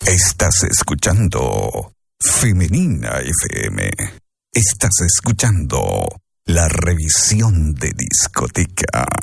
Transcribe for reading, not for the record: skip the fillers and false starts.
Estás escuchando Femenina FM. Estás escuchando la revisión de discoteca.